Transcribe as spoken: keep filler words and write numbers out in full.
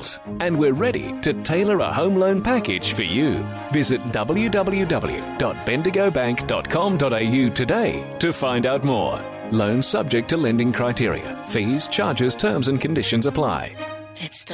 details. And we're ready to tailor a home loan package for you. Visit w w w dot bendigo bank dot com dot a u today to find out more. Loans subject to lending criteria. Fees, charges, terms and conditions apply. It's